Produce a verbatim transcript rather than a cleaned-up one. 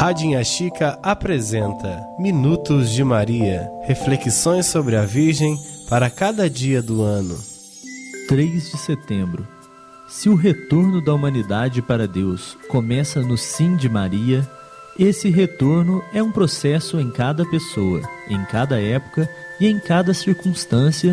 Rádio Inha Chica apresenta Minutos de Maria, reflexões sobre a Virgem para cada dia do ano. três de setembro. Se o retorno da humanidade para Deus começa no sim de Maria, esse retorno é um processo em cada pessoa, em cada época e em cada circunstância